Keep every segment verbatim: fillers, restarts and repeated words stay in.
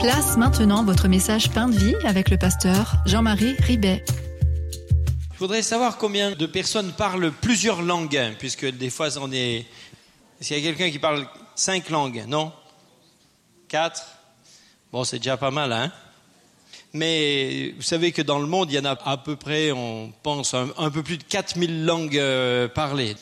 Place maintenant votre message Pain de vie avec le pasteur Jean-Marie Ribet. Je voudrais savoir combien de personnes parlent plusieurs langues, puisque des fois on est... Est-ce qu'il y a quelqu'un qui parle cinq langues? Non? Quatre? Bon, c'est déjà pas mal, hein? Mais vous savez que dans le monde, il y en a à peu près, on pense, un, un peu plus de quatre mille langues euh, parlées.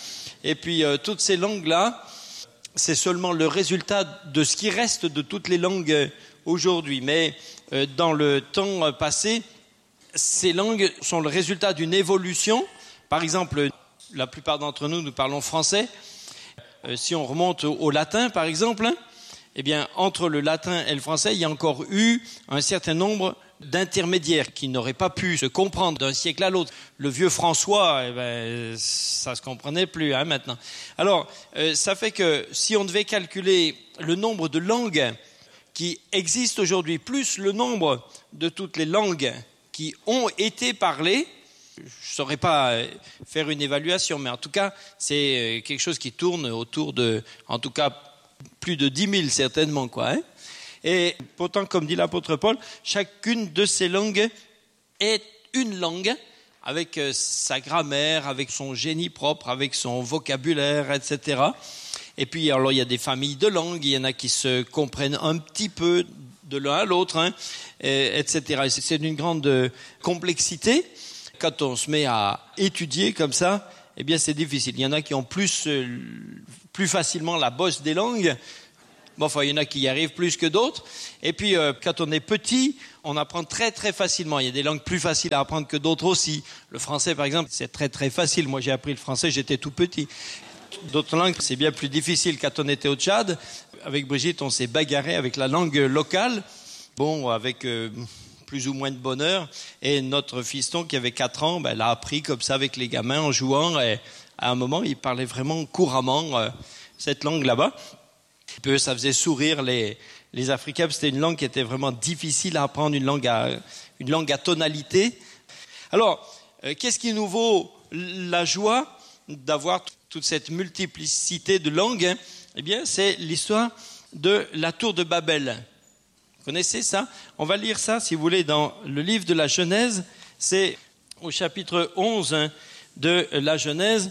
Et puis, euh, toutes ces langues-là, c'est seulement le résultat de ce qui reste de toutes les langues euh, aujourd'hui. Mais euh, dans le temps passé, ces langues sont le résultat d'une évolution. Par exemple, la plupart d'entre nous, nous parlons français. Euh, si on remonte au, au latin, par exemple, eh bien, entre le latin et le français, il y a encore eu un certain nombre d'intermédiaires qui n'auraient pas pu se comprendre d'un siècle à l'autre. Le vieux François, eh ben, ça se comprenait plus hein, maintenant. Alors, euh, ça fait que si on devait calculer le nombre de langues qui existent aujourd'hui, plus le nombre de toutes les langues qui ont été parlées, je ne saurais pas faire une évaluation, mais en tout cas, c'est quelque chose qui tourne autour de, en tout cas, plus de dix mille certainement, quoi. Hein. Et pourtant, comme dit l'apôtre Paul, chacune de ces langues est une langue avec sa grammaire, avec son génie propre, avec son vocabulaire, et cetera. Et puis, alors, il y a des familles de langues, il y en a qui se comprennent un petit peu de l'un à l'autre, hein, et, etc. Et c'est d'une grande complexité. Quand on se met à étudier comme ça, eh bien, c'est difficile. Il y en a qui ont plus, plus facilement la bosse des langues. Bon, enfin, il y en a qui y arrivent plus que d'autres. Et puis, euh, quand on est petit, on apprend très, très facilement. Il y a des langues plus faciles à apprendre que d'autres aussi. Le français, par exemple, c'est très, très facile. Moi, j'ai appris le français, j'étais tout petit. D'autres langues, c'est bien plus difficile. Quand on était au Tchad, avec Brigitte, on s'est bagarré avec la langue locale. Bon, avec euh, plus ou moins de bonheur. Et notre fiston, qui avait quatre ans, ben, l'a appris comme ça avec les gamins en jouant. Et à un moment, il parlait vraiment couramment euh, cette langue là-bas. Peu, ça faisait sourire les, les Africains. C'était une langue qui était vraiment difficile à apprendre, une langue à, une langue à tonalité. Alors, euh, qu'est-ce qui nous vaut la joie d'avoir t- toute cette multiplicité de langues, hein? Eh bien, c'est l'histoire de la tour de Babel. Vous connaissez ça? On va lire ça, si vous voulez, dans le livre de la Genèse. C'est au chapitre onze hein, de la Genèse.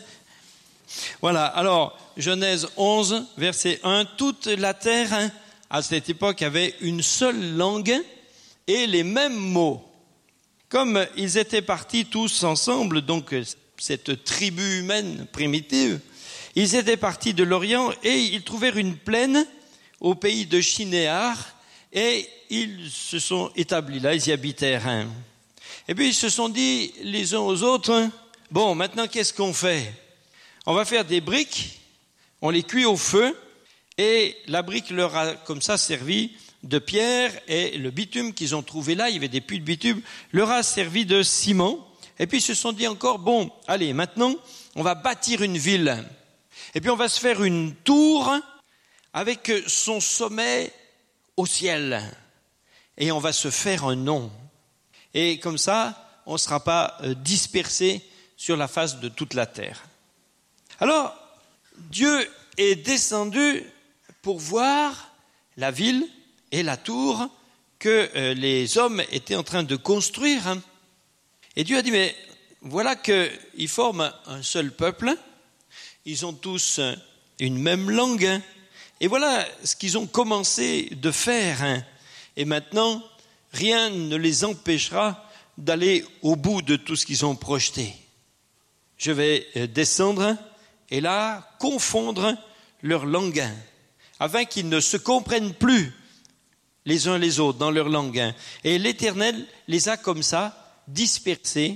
Voilà, alors, Genèse onze, verset un, toute la terre, hein, à cette époque, avait une seule langue et les mêmes mots. Comme ils étaient partis tous ensemble, donc cette tribu humaine primitive, ils étaient partis de l'Orient et ils trouvèrent une plaine au pays de Shinéar et ils se sont établis là, ils y habitèrent. Hein. Et puis ils se sont dit les uns aux autres, hein, bon, maintenant qu'est-ce qu'on fait? On va faire des briques, on les cuit au feu, et la brique leur a comme ça servi de pierre, et le bitume qu'ils ont trouvé là, il y avait des puits de bitume, leur a servi de ciment. Et puis ils se sont dit encore, bon, allez, maintenant, on va bâtir une ville. Et puis on va se faire une tour avec son sommet au ciel. Et on va se faire un nom. Et comme ça, on ne sera pas dispersé sur la face de toute la terre. Alors, Dieu est descendu pour voir la ville et la tour que euh, les hommes étaient en train de construire. Hein. Et Dieu a dit, mais voilà qu'ils forment un seul peuple, ils ont tous une même langue, hein. Et voilà ce qu'ils ont commencé de faire. Hein. Et maintenant, rien ne les empêchera d'aller au bout de tout ce qu'ils ont projeté. Je vais descendre et là, confondre leur langue, afin qu'ils ne se comprennent plus les uns les autres dans leur langue. Et l'Éternel les a comme ça dispersés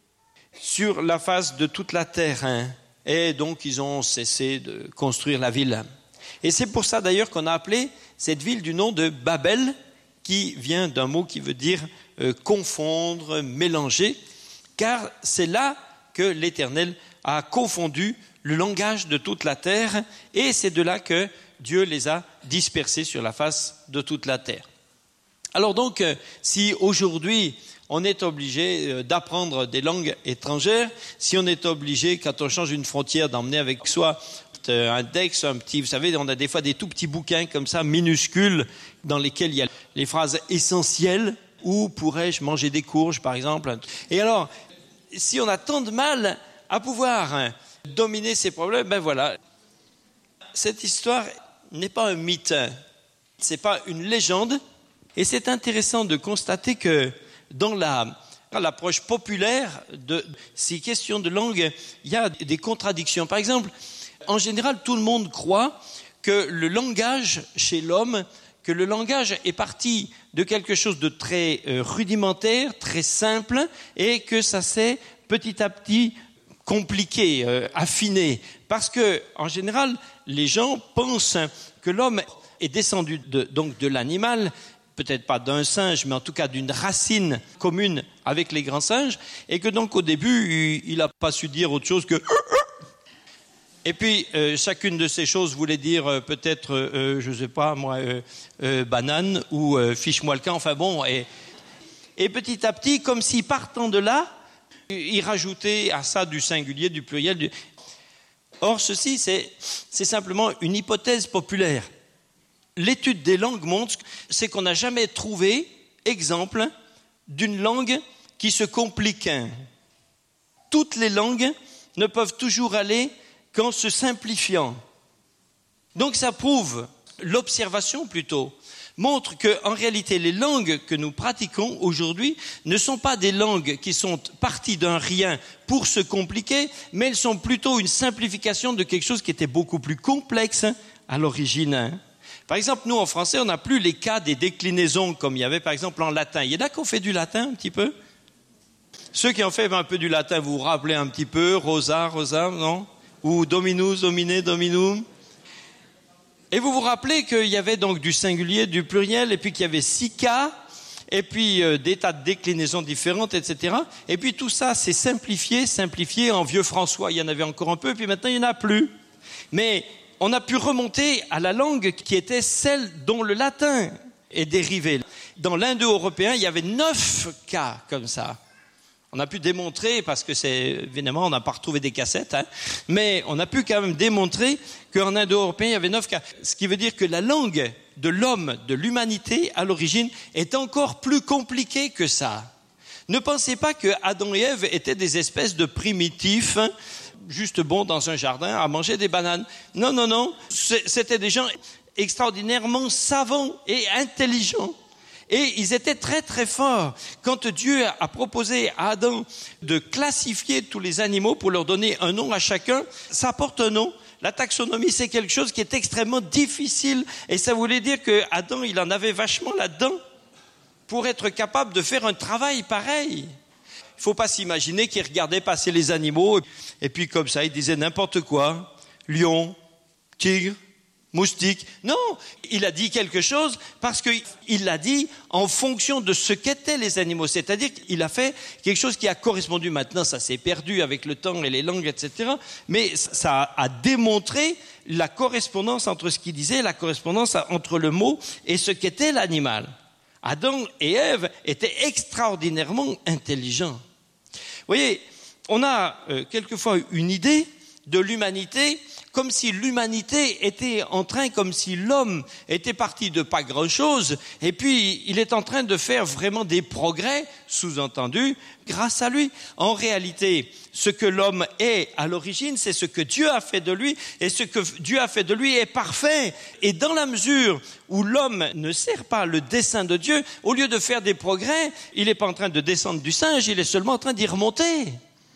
sur la face de toute la terre. Et donc, ils ont cessé de construire la ville. Et c'est pour ça d'ailleurs qu'on a appelé cette ville du nom de Babel, qui vient d'un mot qui veut dire euh, confondre, mélanger, car c'est là que l'Éternel a confondu le langage de toute la terre, et c'est de là que Dieu les a dispersés sur la face de toute la terre. Alors donc, si aujourd'hui on est obligé d'apprendre des langues étrangères, si on est obligé, quand on change une frontière, d'emmener avec soi euh, index, un petit, vous savez, on a des fois des tout petits bouquins comme ça, minuscules, dans lesquels il y a les phrases essentielles. Où pourrais-je manger des courges, par exemple? Et alors, si on a tant de mal à pouvoir hein, dominer ces problèmes, ben voilà. Cette histoire n'est pas un mythe, c'est pas une légende. Et c'est intéressant de constater que dans la, l'approche populaire de ces questions de langue, il y a des contradictions. Par exemple, en général, tout le monde croit que le langage chez l'homme, que le langage est parti de quelque chose de très euh, rudimentaire, très simple, et que ça s'est petit à petit compliqué, euh, affiné. Parce que, en général, les gens pensent que l'homme est descendu de, donc de l'animal, peut-être pas d'un singe, mais en tout cas d'une racine commune avec les grands singes, et que donc au début, il n'a pas su dire autre chose que... Et puis, euh, chacune de ces choses voulait dire euh, peut-être, euh, je ne sais pas, moi, euh, euh, banane ou euh, fiche-moi le camp, enfin bon. Et, et petit à petit, comme si partant de là, il rajoutait à ça du singulier, du pluriel. Du... Or, ceci, c'est, c'est simplement une hypothèse populaire. L'étude des langues montre, c'est qu'on n'a jamais trouvé exemple d'une langue qui se complique. Toutes les langues ne peuvent toujours aller qu'en se simplifiant. Donc ça prouve, l'observation plutôt, montre qu'en réalité les langues que nous pratiquons aujourd'hui ne sont pas des langues qui sont parties d'un rien pour se compliquer, mais elles sont plutôt une simplification de quelque chose qui était beaucoup plus complexe à l'origine. Par exemple, nous en français, on n'a plus les cas des déclinaisons comme il y avait par exemple en latin. Il y en a qui ont fait du latin un petit peu. Ceux qui ont fait un peu du latin, vous vous rappelez un petit peu, rosa, rosa, non? Ou dominus, domine, dominum. Et vous vous rappelez qu'il y avait donc du singulier, du pluriel, et puis qu'il y avait six cas, et puis euh, des tas de déclinaisons différentes, et cetera. Et puis tout ça s'est simplifié, simplifié en vieux François. Il y en avait encore un peu, et puis maintenant il n'y en a plus. Mais on a pu remonter à la langue qui était celle dont le latin est dérivé. Dans l'indo-européen, il y avait neuf cas comme ça. On a pu démontrer, parce que c'est, évidemment, on n'a pas retrouvé des cassettes, hein, mais on a pu quand même démontrer qu'en indo-européen, il y avait neuf cas. Ce qui veut dire que la langue de l'homme, de l'humanité, à l'origine, est encore plus compliquée que ça. Ne pensez pas que Adam et Ève étaient des espèces de primitifs, hein, juste bons dans un jardin à manger des bananes. Non, non, non, c'était des gens extraordinairement savants et intelligents. Et ils étaient très très forts. Quand Dieu a proposé à Adam de classifier tous les animaux pour leur donner un nom à chacun, ça porte un nom. La taxonomie, c'est quelque chose qui est extrêmement difficile. Et ça voulait dire que Adam, il en avait vachement là-dedans pour être capable de faire un travail pareil. Il ne faut pas s'imaginer qu'il regardait passer les animaux et puis comme ça, il disait n'importe quoi. Lion, tigre, moustique. Non, il a dit quelque chose parce qu'il l'a dit en fonction de ce qu'étaient les animaux. C'est-à-dire qu'il a fait quelque chose qui a correspondu. Maintenant, ça s'est perdu avec le temps et les langues, et cetera. Mais ça a démontré la correspondance entre ce qu'il disait, la correspondance entre le mot et ce qu'était l'animal. Adam et Ève étaient extraordinairement intelligents. Vous voyez, on a euh, quelquefois une idée de l'humanité comme si l'humanité était en train, comme si l'homme était parti de pas grand-chose, et puis il est en train de faire vraiment des progrès, sous-entendu, grâce à lui. En réalité, ce que l'homme est à l'origine, c'est ce que Dieu a fait de lui, et ce que Dieu a fait de lui est parfait. Et dans la mesure où l'homme ne sert pas le dessein de Dieu, au lieu de faire des progrès, il n'est pas en train de descendre du singe, il est seulement en train d'y remonter.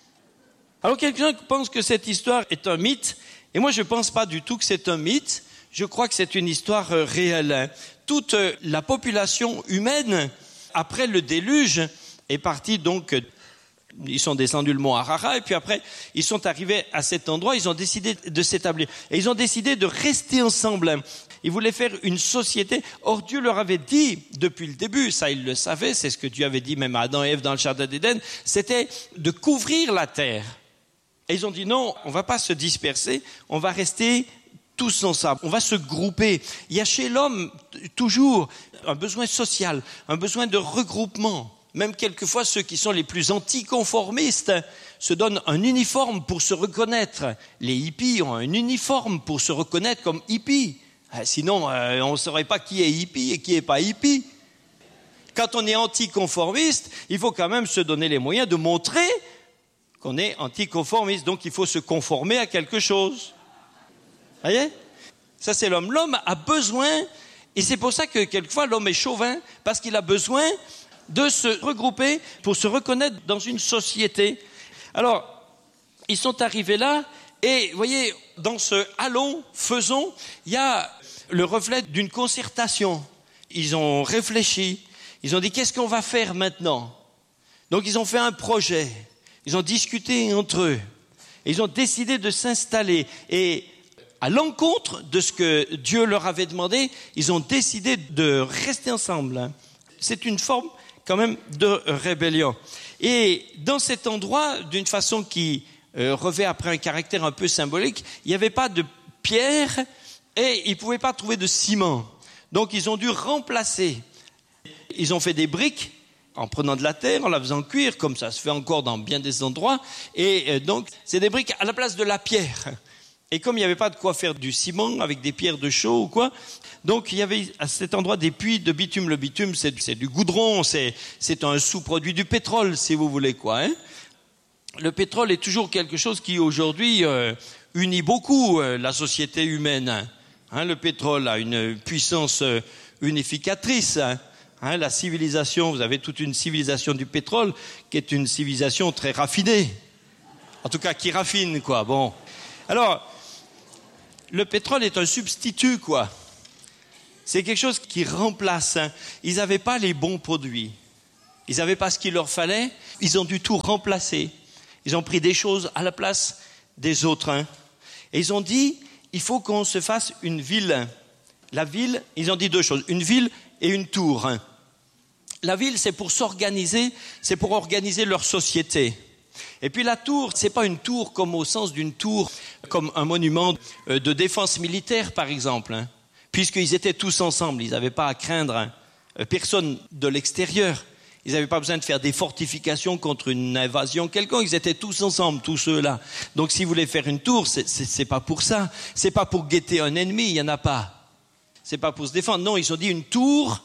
Alors quelqu'un pense que cette histoire est un mythe, et moi je ne pense pas du tout que c'est un mythe, je crois que c'est une histoire euh, réelle. Toute euh, la population humaine, après le déluge, est partie donc, euh, ils sont descendus le mont Ararat, et puis après ils sont arrivés à cet endroit, ils ont décidé de s'établir, et ils ont décidé de rester ensemble. Ils voulaient faire une société. Or, Dieu leur avait dit depuis le début, ça ils le savaient, c'est ce que Dieu avait dit même à Adam et Ève dans le jardin d'Éden, c'était de couvrir la terre. Et ils ont dit non, on ne va pas se disperser, on va rester tous ensemble, on va se grouper. Il y a chez l'homme toujours un besoin social, un besoin de regroupement. même quelquefois ceux qui sont les plus anticonformistes, se donnent un uniforme pour se reconnaître. Les hippies ont un uniforme pour se reconnaître comme hippies. Sinon, euh, on ne saurait pas qui est hippie et qui n'est pas hippie. Quand on est anticonformiste, il faut quand même se donner les moyens de montrer qu'on est anticonformiste. Donc, il faut se conformer à quelque chose. Vous voyez ? Ça, c'est l'homme. L'homme a besoin, et c'est pour ça que quelquefois l'homme est chauvin, parce qu'il a besoin de se regrouper pour se reconnaître dans une société. Alors, ils sont arrivés là, et vous voyez, dans ce « allons, faisons », il y a le reflet d'une concertation. Ils ont réfléchi, ils ont dit « qu'est-ce qu'on va faire maintenant ?» Donc, ils ont fait un projet, ils ont discuté entre eux, et ils ont décidé de s'installer. Et à l'encontre de ce que Dieu leur avait demandé, ils ont décidé de rester ensemble. C'est une forme quand même de rébellion. Et dans cet endroit, d'une façon qui euh, revêt après un caractère un peu symbolique, il n'y avait pas de pierre et ils ne pouvaient pas trouver de ciment. Donc ils ont dû remplacer. Ils ont fait des briques en prenant de la terre, en la faisant cuire, comme ça se fait encore dans bien des endroits. Et euh, donc, c'est des briques à la place de la pierre. Et comme il n'y avait pas de quoi faire du ciment avec des pierres de chaux ou quoi, donc il y avait à cet endroit des puits de bitume. Le bitume, c'est, c'est du goudron, c'est, c'est un sous-produit du pétrole, si vous voulez quoi. Hein. Le pétrole est toujours quelque chose qui aujourd'hui euh, unit beaucoup euh, la société humaine. Hein, le pétrole a une puissance euh, unificatrice. Hein. Hein, la civilisation, vous avez toute une civilisation du pétrole qui est une civilisation très raffinée. En tout cas, qui raffine, quoi. Bon. Alors, le pétrole est un substitut, quoi. C'est quelque chose qui remplace. Hein. Ils n'avaient pas les bons produits. Ils n'avaient pas ce qu'il leur fallait. Ils ont dû tout remplacer. Ils ont pris des choses à la place des autres. Hein. Et ils ont dit, il faut qu'on se fasse une ville. La ville, ils ont dit deux choses, une ville et une tour. Hein. La ville, c'est pour s'organiser, c'est pour organiser leur société. Et puis la tour, c'est pas une tour comme au sens d'une tour, comme un monument de défense militaire, par exemple. Hein. Puisqu'ils étaient tous ensemble, ils n'avaient pas à craindre hein, personne de l'extérieur. Ils n'avaient pas besoin de faire des fortifications contre une invasion quelconque. Ils étaient tous ensemble, tous ceux-là. Donc, s'ils voulaient faire une tour, c'est, c'est, c'est pas pour ça. C'est pas pour guetter un ennemi, il y en a pas. C'est pas pour se défendre. Non, ils ont dit une tour.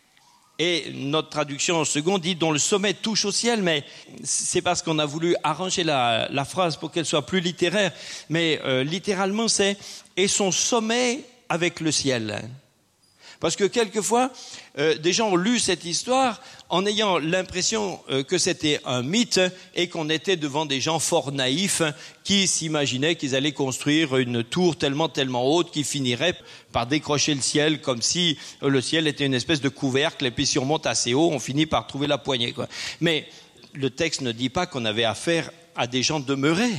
Et notre traduction en second dit dont le sommet touche au ciel, mais c'est parce qu'on a voulu arranger la, la phrase pour qu'elle soit plus littéraire. Mais euh, littéralement, c'est et son sommet avec le ciel. Parce que quelquefois, euh, des gens ont lu cette histoire en ayant l'impression euh, que c'était un mythe et qu'on était devant des gens fort naïfs qui s'imaginaient qu'ils allaient construire une tour tellement, tellement haute qui finirait par décrocher le ciel comme si euh, le ciel était une espèce de couvercle et puis si on monte assez haut, on finit par trouver la poignée, quoi. Mais le texte ne dit pas qu'on avait affaire à des gens demeurés.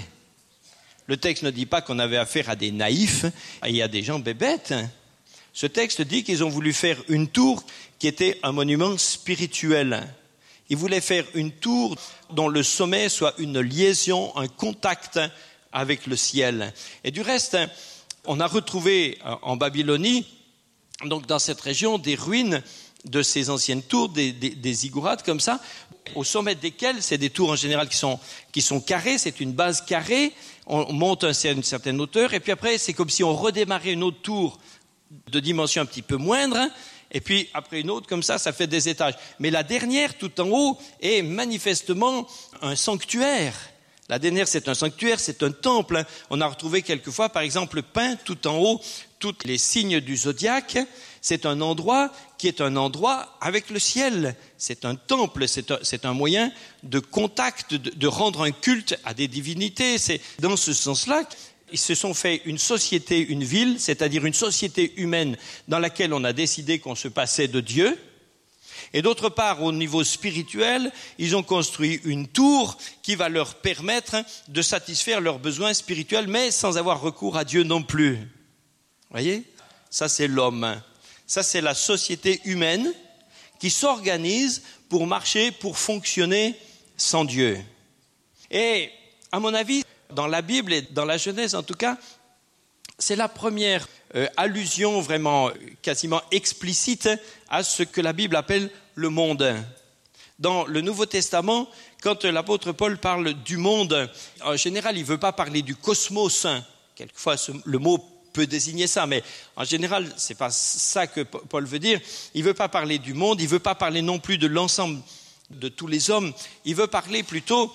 Le texte ne dit pas qu'on avait affaire à des naïfs et à des gens bébêtes. Ce texte dit qu'ils ont voulu faire une tour qui était un monument spirituel. Ils voulaient faire une tour dont le sommet soit une liaison, un contact avec le ciel. Et du reste, on a retrouvé en Babylonie, donc dans cette région, des ruines de ces anciennes tours, des, des, des ziggourats comme ça, au sommet desquelles, c'est des tours en général qui sont, qui sont carrées, c'est une base carrée, on monte à une certaine hauteur, et puis après, c'est comme si on redémarrait une autre tour de dimension un petit peu moindre, hein, et puis après une autre, comme ça, ça fait des étages. Mais la dernière, tout en haut, est manifestement un sanctuaire. La dernière, c'est un sanctuaire, c'est un temple. Hein. On a retrouvé quelquefois, par exemple, peint tout en haut, tous les signes du zodiaque. C'est un endroit qui est un endroit avec le ciel. C'est un temple, c'est un, c'est un moyen de contact, de, de rendre un culte à des divinités. C'est dans ce sens-là. Ils se sont fait une société, une ville, c'est-à-dire une société humaine dans laquelle on a décidé qu'on se passait de Dieu. Et d'autre part, au niveau spirituel, ils ont construit une tour qui va leur permettre de satisfaire leurs besoins spirituels, mais sans avoir recours à Dieu non plus. Vous voyez ? Ça, c'est l'homme. Ça, c'est la société humaine qui s'organise pour marcher, pour fonctionner sans Dieu. Et, à mon avis, dans la Bible et dans la Genèse en tout cas, c'est la première euh, allusion vraiment quasiment explicite à ce que la Bible appelle le mondain. Dans le Nouveau Testament, quand l'apôtre Paul parle du monde, en général, il ne veut pas parler du cosmos. Quelquefois, le mot peut désigner ça, mais en général, ce n'est pas ça que Paul veut dire. Il ne veut pas parler du monde, il ne veut pas parler non plus de l'ensemble de tous les hommes. Il veut parler plutôt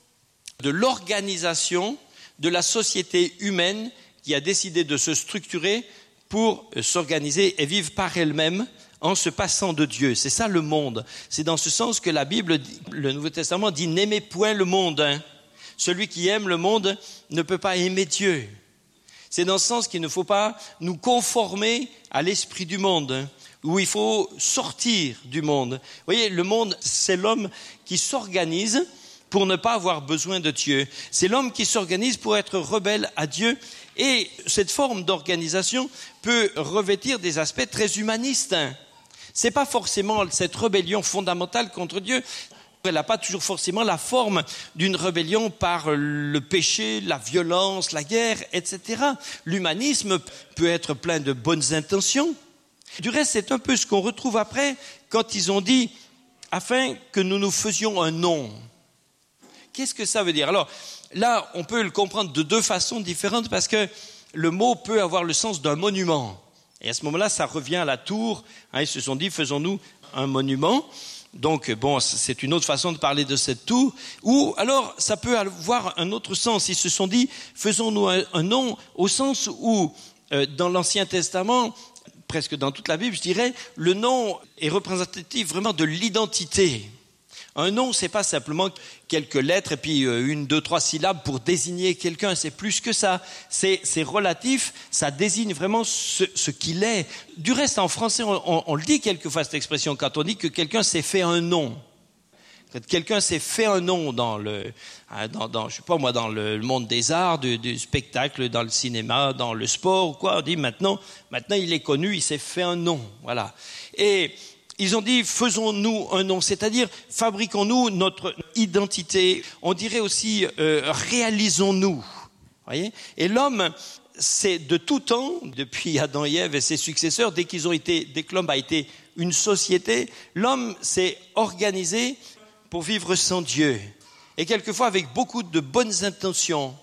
de l'organisation de la société humaine qui a décidé de se structurer pour s'organiser et vivre par elle-même en se passant de Dieu. C'est ça le monde. C'est dans ce sens que la Bible, le Nouveau Testament dit « N'aimez point le monde hein. ». Celui qui aime le monde ne peut pas aimer Dieu. C'est dans ce sens qu'il ne faut pas nous conformer à l'esprit du monde, hein, où il faut sortir du monde. Vous voyez, le monde, c'est l'homme qui s'organise pour ne pas avoir besoin de Dieu. C'est l'homme qui s'organise pour être rebelle à Dieu. Et cette forme d'organisation peut revêtir des aspects très humanistes. Ce n'est pas forcément cette rébellion fondamentale contre Dieu. Elle n'a pas toujours forcément la forme d'une rébellion par le péché, la violence, la guerre, et cetera. L'humanisme peut être plein de bonnes intentions. Du reste, c'est un peu ce qu'on retrouve après quand ils ont dit « afin que nous nous faisions un nom ». Qu'est-ce que ça veut dire? Alors là, on peut le comprendre de deux façons différentes parce que le mot peut avoir le sens d'un monument. Et à ce moment-là, ça revient à la tour. Hein, ils se sont dit, faisons-nous un monument. Donc, bon, c'est une autre façon de parler de cette tour. Ou alors, ça peut avoir un autre sens. Ils se sont dit, faisons-nous un, un nom au sens où, euh, dans l'Ancien Testament, presque dans toute la Bible, je dirais, le nom est représentatif vraiment de l'identité. Un nom, c'est pas simplement quelques lettres et puis une, deux, trois syllabes pour désigner quelqu'un. C'est plus que ça. C'est, c'est relatif. Ça désigne vraiment ce, ce qu'il est. Du reste, en français, on, on, on le dit quelquefois cette expression quand on dit que quelqu'un s'est fait un nom. Quand quelqu'un s'est fait un nom dans le, dans, dans, je sais pas moi, dans le monde des arts, du, du spectacle, dans le cinéma, dans le sport ou quoi, on dit maintenant, maintenant il est connu, il s'est fait un nom. Voilà. Et ils ont dit, faisons-nous un nom, c'est-à-dire fabriquons-nous notre identité. On dirait aussi, euh, réalisons-nous. Voyez ? Et l'homme, c'est de tout temps, depuis Adam et Ève et ses successeurs, dès qu'ils ont été, dès que l'homme a été une société, l'homme s'est organisé pour vivre sans Dieu. Et quelquefois avec beaucoup de bonnes intentions.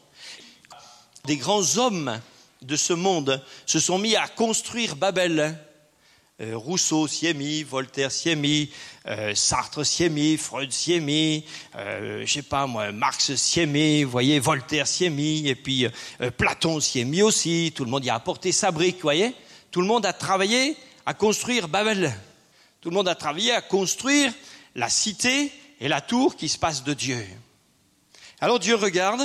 Des grands hommes de ce monde se sont mis à construire Babel. Euh, Rousseau s'y est mis, Voltaire s'y est mis, euh, Sartre s'y est mis, Freud s'y est mis, euh, je sais pas moi, Marx s'y est mis, vous voyez, Voltaire s'y est mis, et puis euh, Platon s'y est mis aussi, tout le monde y a apporté sa brique, vous voyez. Tout le monde a travaillé à construire Babel. Tout le monde a travaillé à construire la cité et la tour qui se passe de Dieu. Alors Dieu regarde,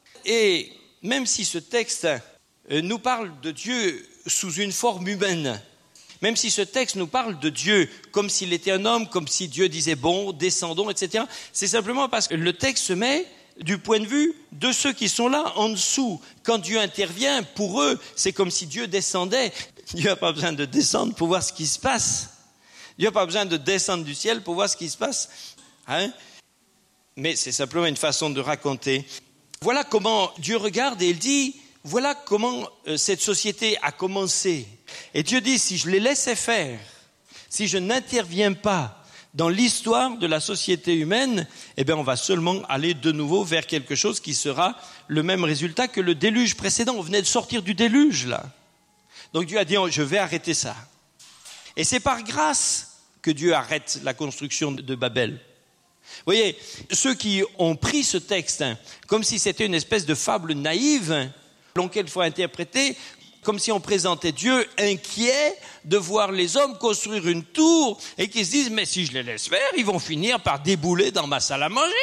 et même si ce texte euh, nous parle de Dieu sous une forme humaine, même si ce texte nous parle de Dieu comme s'il était un homme, comme si Dieu disait « bon, descendons », et cetera, c'est simplement parce que le texte se met du point de vue de ceux qui sont là en dessous. Quand Dieu intervient, pour eux, c'est comme si Dieu descendait. Dieu n'a pas besoin de descendre pour voir ce qui se passe. Dieu n'a pas besoin de descendre du ciel pour voir ce qui se passe. Hein? Mais c'est simplement une façon de raconter. Voilà comment Dieu regarde et il dit, voilà comment euh, cette société a commencé. Et Dieu dit, si je les laissais faire, si je n'interviens pas dans l'histoire de la société humaine, eh bien on va seulement aller de nouveau vers quelque chose qui sera le même résultat que le déluge précédent. On venait de sortir du déluge, là. Donc Dieu a dit, je vais arrêter ça. Et c'est par grâce que Dieu arrête la construction de Babel. Vous voyez, ceux qui ont pris ce texte hein, comme si c'était une espèce de fable naïve, l'ont quelquefois interprété comme si on présentait Dieu inquiet de voir les hommes construire une tour et qui se disent, mais si je les laisse faire, ils vont finir par débouler dans ma salle à manger.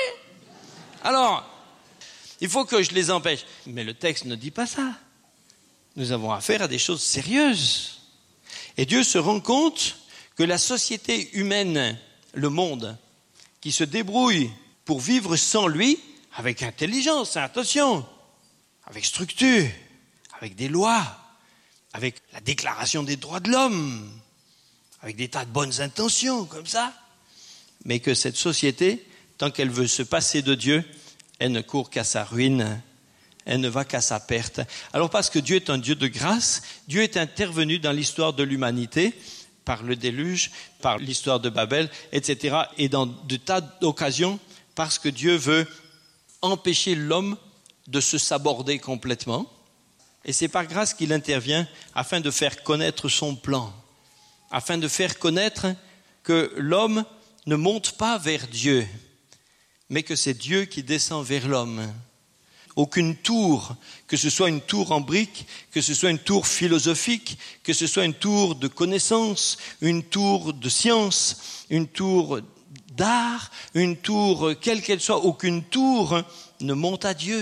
Alors, il faut que je les empêche. Mais le texte ne dit pas ça. Nous avons affaire à des choses sérieuses. Et Dieu se rend compte que la société humaine, le monde, qui se débrouille pour vivre sans lui, avec intelligence, attention, avec structure, avec des lois, avec la déclaration des droits de l'homme, avec des tas de bonnes intentions, comme ça, mais que cette société, tant qu'elle veut se passer de Dieu, elle ne court qu'à sa ruine, elle ne va qu'à sa perte. Alors parce que Dieu est un Dieu de grâce, Dieu est intervenu dans l'histoire de l'humanité par le déluge, par l'histoire de Babel, et cetera. Et dans de tas d'occasions, parce que Dieu veut empêcher l'homme de se saborder complètement. Et c'est par grâce qu'il intervient afin de faire connaître son plan, afin de faire connaître que l'homme ne monte pas vers Dieu, mais que c'est Dieu qui descend vers l'homme. Aucune tour, que ce soit une tour en briques, que ce soit une tour philosophique, que ce soit une tour de connaissance, une tour de science, une tour d'art, une tour, quelle qu'elle soit, aucune tour ne monte à Dieu.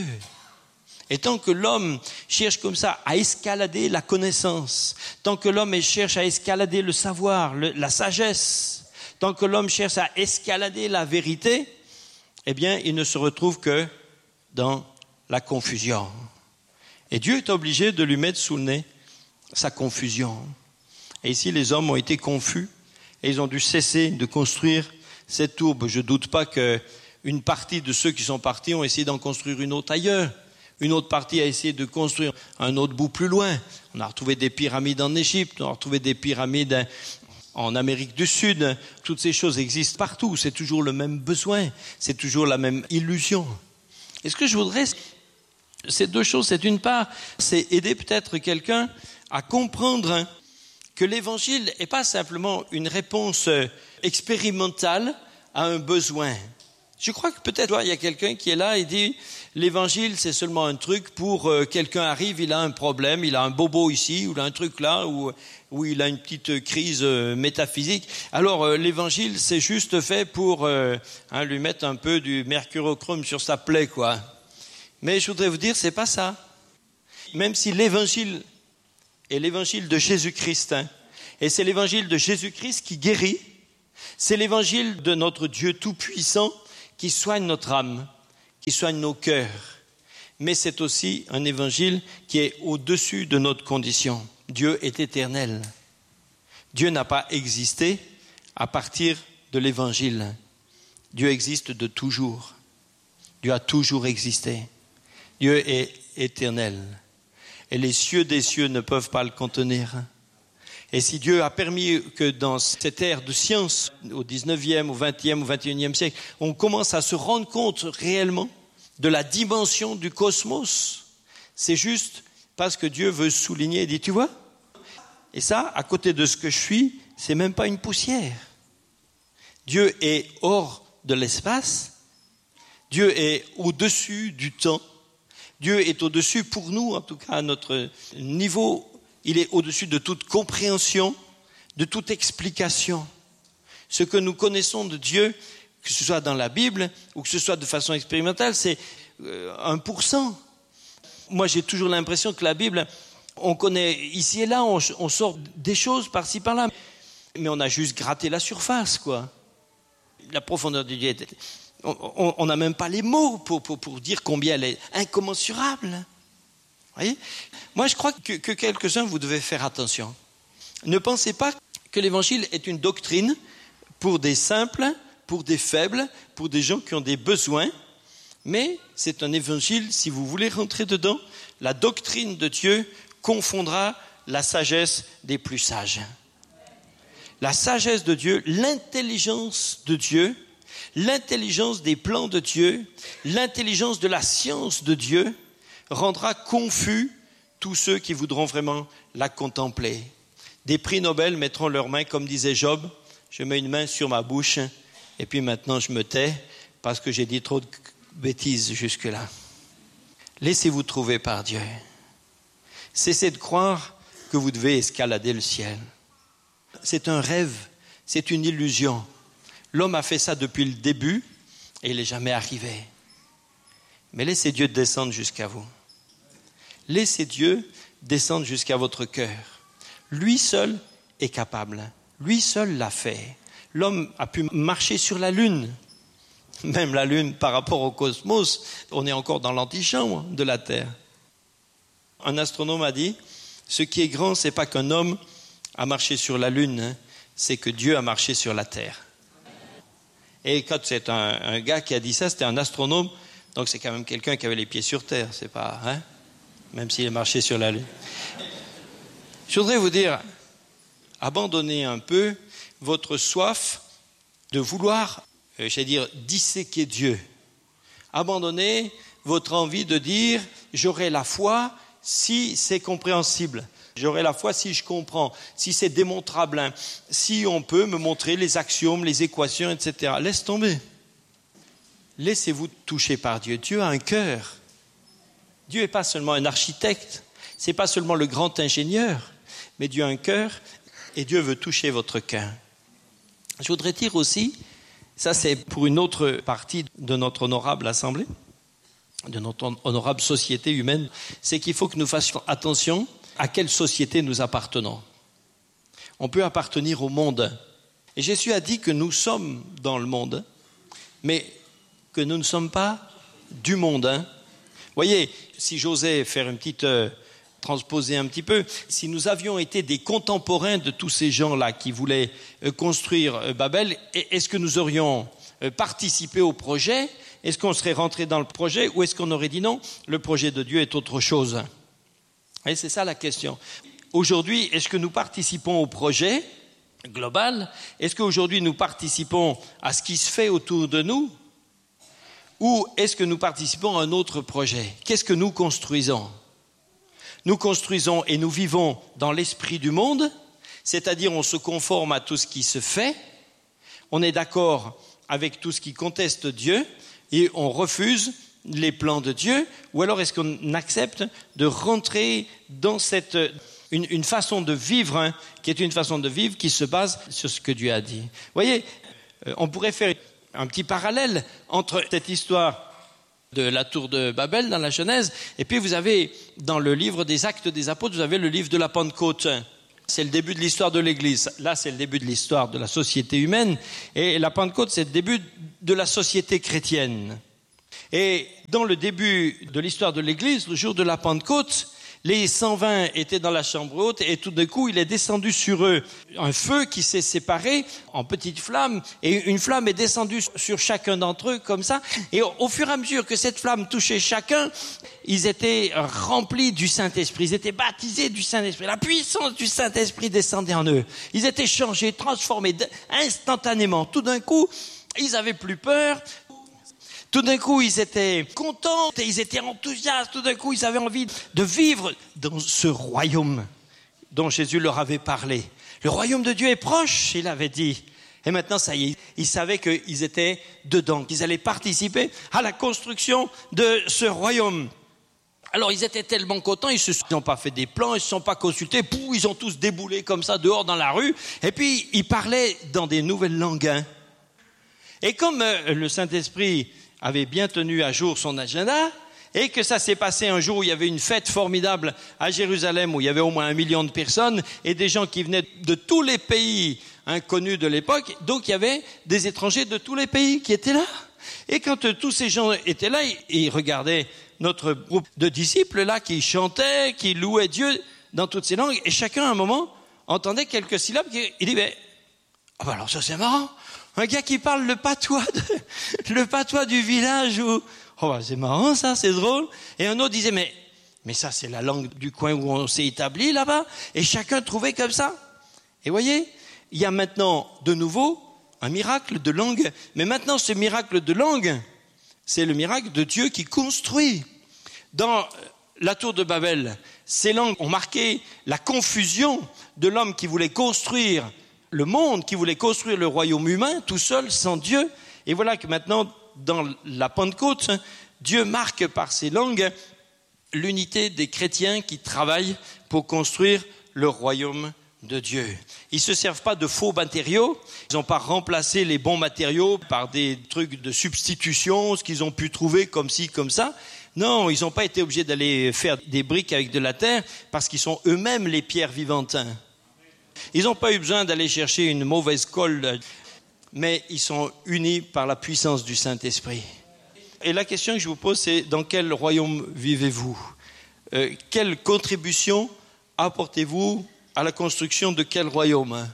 Et tant que l'homme cherche comme ça à escalader la connaissance, tant que l'homme cherche à escalader le savoir, le, la sagesse, tant que l'homme cherche à escalader la vérité, eh bien, il ne se retrouve que dans la confusion. Et Dieu est obligé de lui mettre sous le nez sa confusion. Et ici, les hommes ont été confus et ils ont dû cesser de construire cette tour. Je ne doute pas qu'une partie de ceux qui sont partis ont essayé d'en construire une autre ailleurs. Une autre partie a essayé de construire un autre bout plus loin. On a retrouvé des pyramides en Égypte, on a retrouvé des pyramides en Amérique du Sud. Toutes ces choses existent partout. C'est toujours le même besoin. C'est toujours la même illusion. Et ce que je voudrais, c'est deux choses. C'est d'une part, c'est aider peut-être quelqu'un à comprendre que l'évangile n'est pas simplement une réponse expérimentale à un besoin. Je crois que peut-être il y a quelqu'un qui est là et dit l'évangile c'est seulement un truc pour euh, quelqu'un arrive, il a un problème, il a un bobo ici ou il a un truc là ou où il a une petite crise euh, métaphysique. Alors euh, l'évangile c'est juste fait pour euh, hein, lui mettre un peu du mercurochrome sur sa plaie quoi. Mais je voudrais vous dire c'est pas ça. Même si l'évangile est l'évangile de Jésus-Christ hein, et c'est l'évangile de Jésus-Christ qui guérit, c'est l'évangile de notre Dieu tout-puissant qui soigne notre âme, qui soigne nos cœurs. Mais c'est aussi un évangile qui est au-dessus de notre condition. Dieu est éternel. Dieu n'a pas existé à partir de l'évangile. Dieu existe de toujours. Dieu a toujours existé. Dieu est éternel. Et les cieux des cieux ne peuvent pas le contenir. Et si Dieu a permis que dans cette ère de science, au dix-neuvième, au vingtième, au vingt et unième siècle, on commence à se rendre compte réellement de la dimension du cosmos, c'est juste parce que Dieu veut souligner et dit, tu vois, et ça, à côté de ce que je suis, c'est même pas une poussière. Dieu est hors de l'espace, Dieu est au-dessus du temps, Dieu est au-dessus pour nous, en tout cas à notre niveau. Il est au-dessus de toute compréhension, de toute explication. Ce que nous connaissons de Dieu, que ce soit dans la Bible ou que ce soit de façon expérimentale, c'est un pour cent. Moi, j'ai toujours l'impression que la Bible, on connaît ici et là, on, on sort des choses par-ci par-là, mais on a juste gratté la surface, quoi. La profondeur de Dieu, on n'a même pas les mots pour, pour, pour dire combien elle est incommensurable. Voyez ? Moi, je crois que, que quelques-uns, vous devez faire attention. Ne pensez pas que l'évangile est une doctrine pour des simples, pour des faibles, pour des gens qui ont des besoins, mais c'est un évangile, si vous voulez rentrer dedans, la doctrine de Dieu confondra la sagesse des plus sages. La sagesse de Dieu, l'intelligence de Dieu, l'intelligence des plans de Dieu, l'intelligence de la science de Dieu, rendra confus tous ceux qui voudront vraiment la contempler. Des prix Nobel mettront leurs mains, comme disait Job, je mets une main sur ma bouche et puis maintenant je me tais parce que j'ai dit trop de bêtises jusque-là. Laissez-vous trouver par Dieu. Cessez de croire que vous devez escalader le ciel. C'est un rêve, c'est une illusion. L'homme a fait ça depuis le début et il n'est jamais arrivé. Mais laissez Dieu descendre jusqu'à vous. Laissez Dieu descendre jusqu'à votre cœur. Lui seul est capable. Lui seul l'a fait. L'homme a pu marcher sur la lune. Même la lune, par rapport au cosmos, on est encore dans l'antichambre de la Terre. Un astronome a dit, ce qui est grand, c'est pas qu'un homme a marché sur la lune, hein, c'est que Dieu a marché sur la Terre. Et quand c'est un, un gars qui a dit ça, c'était un astronome, donc c'est quand même quelqu'un qui avait les pieds sur terre, c'est pas, hein, même s'il est marché sur la lune. Je voudrais vous dire, abandonnez un peu votre soif de vouloir, euh, j'allais dire, disséquer Dieu. Abandonnez votre envie de dire « j'aurai la foi si c'est compréhensible ». J'aurai la foi si je comprends, si c'est démontrable, hein, si on peut me montrer les axiomes, les équations, et cetera. Laisse tomber. Laissez-vous toucher par Dieu. Dieu a un cœur. Dieu n'est pas seulement un architecte, ce n'est pas seulement le grand ingénieur, mais Dieu a un cœur et Dieu veut toucher votre cœur. Je voudrais dire aussi, ça c'est pour une autre partie de notre honorable assemblée, de notre honorable société humaine, c'est qu'il faut que nous fassions attention à quelle société nous appartenons. On peut appartenir au monde. Et Jésus a dit que nous sommes dans le monde, mais que nous ne sommes pas du monde. Hein. Vous voyez, si j'osais faire une petite, euh, transposer un petit peu, si nous avions été des contemporains de tous ces gens-là qui voulaient euh, construire euh, Babel, est-ce que nous aurions euh, participé au projet? Est-ce qu'on serait rentré dans le projet ou est-ce qu'on aurait dit non, le projet de Dieu est autre chose? Et c'est ça la question. Aujourd'hui, est-ce que nous participons au projet global? Est-ce qu'aujourd'hui nous participons à ce qui se fait autour de nous? Ou est-ce que nous participons à un autre projet? Qu'est-ce que nous construisons? Nous construisons et nous vivons dans l'esprit du monde, c'est-à-dire on se conforme à tout ce qui se fait, on est d'accord avec tout ce qui conteste Dieu et on refuse les plans de Dieu, ou alors est-ce qu'on accepte de rentrer dans cette une, une façon de vivre, hein, qui est une façon de vivre qui se base sur ce que Dieu a dit. Vous voyez, euh, on pourrait faire un petit parallèle entre cette histoire de la tour de Babel dans la Genèse, et puis vous avez dans le livre des Actes des Apôtres, vous avez le livre de la Pentecôte. C'est le début de l'histoire de l'Église. Là, c'est le début de l'histoire de la société humaine, et la Pentecôte, c'est le début de la société chrétienne. Et dans le début de l'histoire de l'Église, le jour de la Pentecôte, les cent vingt étaient dans la chambre haute et tout d'un coup, il est descendu sur eux un feu qui s'est séparé en petites flammes et une flamme est descendue sur chacun d'entre eux comme ça. Et au fur et à mesure que cette flamme touchait chacun, ils étaient remplis du Saint-Esprit, ils étaient baptisés du Saint-Esprit. La puissance du Saint-Esprit descendait en eux. Ils étaient changés, transformés instantanément. Tout d'un coup, ils n'avaient plus peur. Tout d'un coup, ils étaient contents, ils étaient enthousiastes, tout d'un coup, ils avaient envie de vivre dans ce royaume dont Jésus leur avait parlé. Le royaume de Dieu est proche, il avait dit. Et maintenant, ça y est, ils savaient qu'ils étaient dedans, qu'ils allaient participer à la construction de ce royaume. Alors, ils étaient tellement contents, ils ne se sont pas fait des plans, ils ne se sont pas consultés, pouf, ils ont tous déboulé comme ça dehors dans la rue, et puis ils parlaient dans des nouvelles langues. Hein. Et comme euh, le Saint-Esprit avait bien tenu à jour son agenda et que ça s'est passé un jour où il y avait une fête formidable à Jérusalem où il y avait au moins un million de personnes et des gens qui venaient de tous les pays inconnus de l'époque. Donc il y avait des étrangers de tous les pays qui étaient là. Et quand euh, tous ces gens étaient là, ils, ils regardaient notre groupe de disciples là qui chantaient, qui louaient Dieu dans toutes ces langues et chacun à un moment entendait quelques syllabes. Il dit mais, ah ben alors ça c'est marrant. Un gars qui parle le patois, de, le patois du village où, oh bah c'est marrant ça, c'est drôle. Et un autre disait, mais, mais ça c'est la langue du coin où on s'est établi là-bas. Et chacun trouvait comme ça. Et voyez, il y a maintenant de nouveau un miracle de langue. Mais maintenant ce miracle de langue, c'est le miracle de Dieu qui construit. Dans la tour de Babel, ces langues ont marqué la confusion de l'homme qui voulait construire le monde, qui voulait construire le royaume humain tout seul, sans Dieu. Et voilà que maintenant, dans la Pentecôte, Dieu marque par ses langues l'unité des chrétiens qui travaillent pour construire le royaume de Dieu. Ils ne se servent pas de faux matériaux, ils n'ont pas remplacé les bons matériaux par des trucs de substitution, ce qu'ils ont pu trouver comme ci, comme ça. Non, ils n'ont pas été obligés d'aller faire des briques avec de la terre parce qu'ils sont eux-mêmes les pierres vivantes. Ils n'ont pas eu besoin d'aller chercher une mauvaise colle, mais ils sont unis par la puissance du Saint-Esprit. Et la question que je vous pose, c'est dans quel royaume vivez-vous? euh, Quelle contribution apportez-vous à la construction de quel royaume?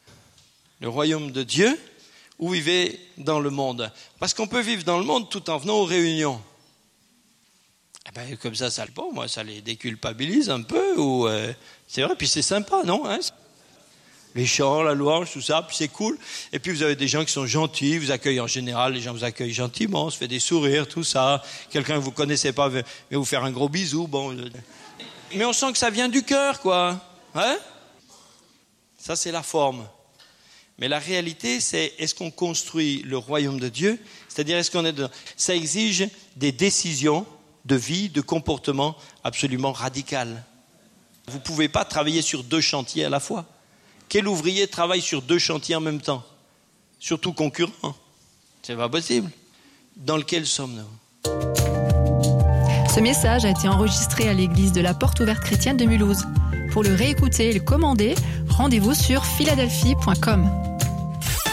Le royaume de Dieu ou vivez dans le monde? Parce qu'on peut vivre dans le monde tout en venant aux réunions. Eh ben, comme ça, ça, bon, moi, ça les déculpabilise un peu. Ou, euh, c'est vrai, puis c'est sympa, non hein Les chants, la louange, tout ça, puis c'est cool. Et puis vous avez des gens qui sont gentils, vous accueillent en général, les gens vous accueillent gentiment, on se fait des sourires, tout ça. Quelqu'un que vous connaissez pas va vous faire un gros bisou, bon. Mais on sent que ça vient du cœur, quoi. Hein? Ça, c'est la forme. Mais la réalité, c'est est-ce qu'on construit le royaume de Dieu? C'est-à-dire, est-ce qu'on est dedans? Ça exige des décisions de vie, de comportement absolument radicales. Vous ne pouvez pas travailler sur deux chantiers à la fois. Quel ouvrier travaille sur deux chantiers en même temps? Surtout concurrents. C'est pas possible. Dans lequel sommes-nous? Ce message a été enregistré à l'église de la Porte Ouverte Chrétienne de Mulhouse. Pour le réécouter et le commander, rendez-vous sur philadelphie point com.